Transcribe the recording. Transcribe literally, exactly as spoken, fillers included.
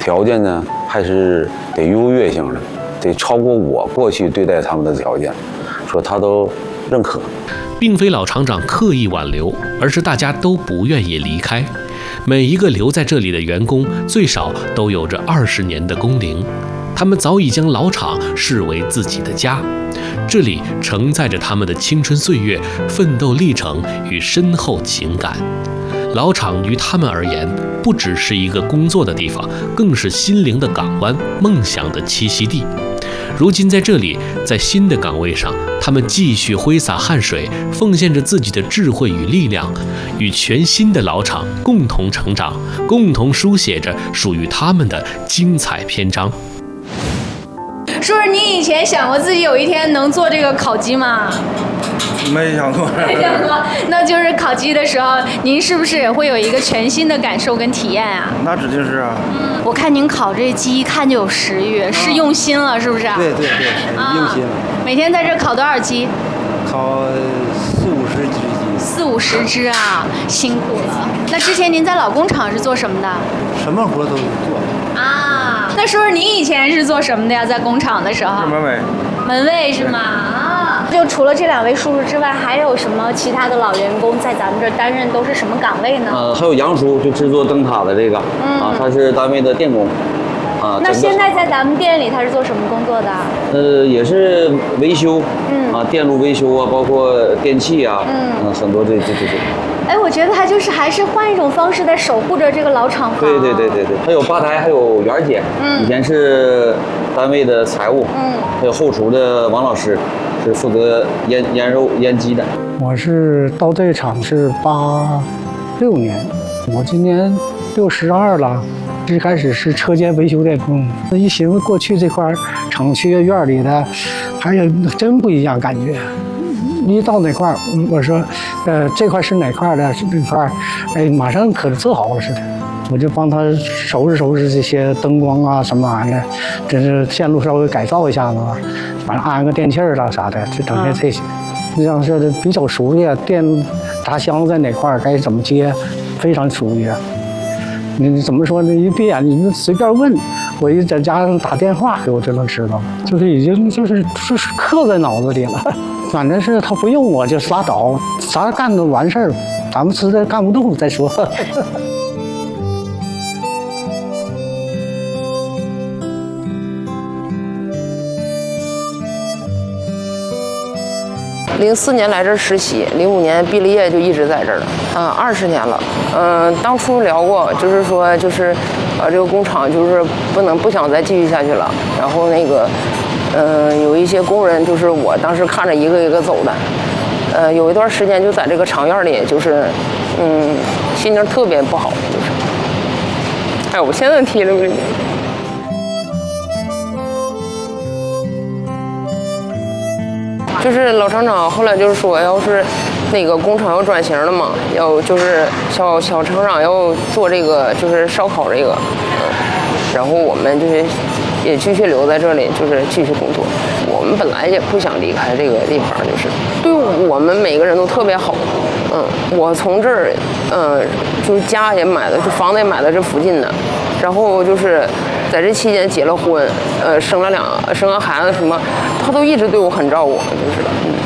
条件呢还是得优越性的，得超过我过去对待他们的条件，说他都认可。 并非老厂长刻意挽留，而是大家都不愿意离开。每一个留在这里的员工，最少都有着二十年的工龄，他们早已将老厂视为自己的家。这里承载着他们的青春岁月、奋斗历程与深厚情感。老厂于他们而言，不只是一个工作的地方，更是心灵的港湾、梦想的栖息地。如今在这里，在新的岗位上，他们继续挥洒汗水，奉献着自己的智慧与力量，与全新的老厂共同成长，共同书写着属于他们的精彩篇章。 叔叔，你以前想过自己有一天能做这个烤鸡吗？ 没想过。 没想过。那就是烤鸡的时候，您是不是也会有一个全新的感受跟体验啊？ 那指定是啊。 嗯，我看您烤这鸡一看就有食欲，啊、是用心了，是不是？ 对对对，啊、用心了。 每天在这烤多少鸡？ 烤四五十只鸡。 四五十只啊，辛苦了。那之前您在老工厂是做什么的？ 什么活都做。 啊，那叔叔您以前是做什么的呀？在工厂的时候？ 门卫。 门卫是吗？啊，就除了这两位叔叔之外，还有什么其他的老员工在咱们这儿担任都是什么岗位呢？ 呃，还有杨叔，就制作灯塔的这个，嗯、啊，他是单位的电工。啊， 那现在在咱们店里他是做什么工作的？ 呃，也是维修，嗯，啊，电路维修啊，包括电器啊，嗯，啊、很多这这这这。 哎，我觉得他就是还是换一种方式在守护着这个老厂房。 对对对对对，还有吧台，还有媛儿姐，嗯，以前是单位的财务，嗯，还有后厨的王老师，是负责腌腌肉、腌鸡的。 我是到这厂是八六年，我今年六十二了。最开始是车间维修电工，一寻思过去这块厂区院里的，还有真不一样感觉。一到哪块，我说，呃，这块是哪块的？是这块，哎，马上可做好了似的。我就帮他收拾收拾这些灯光啊，什么玩意儿，真是线路稍微改造一下子，反正安个电器儿了啥的，就整天这些。这样说的比较熟悉，电闸箱子在哪块，该怎么接，非常熟悉。你怎么说呢？一闭眼，你随便问，我一在家打电话，我就能知道，就是已经就是就是刻在脑子里了。反正是他不用我就拉倒，啥干都完事儿，咱们实在干不动再说。 零四年来这儿实习，零五年毕了业就一直在这儿了，嗯，二十年了。嗯，当初聊过，就是说，就是呃，这个工厂就是不能不想再继续下去了。然后那个，嗯，有一些工人，就是我当时看着一个一个走的，呃，有一段时间就在这个厂院里，就是嗯，心情特别不好，就是。哎，我现在提了不？就是老厂长后来就是说，要是那个工厂要转型了嘛，要就是小小厂长要做这个就是烧烤这个，嗯，然后我们就是也继续留在这里，就是继续工作。我们本来也不想离开这个地方，就是对我们每个人都特别好。嗯，我从这儿，嗯，就是家也买的，就房子也买在这附近的，然后就是在这期间结了婚，呃，生了两生了孩子什么，他都一直对我很照顾，就是。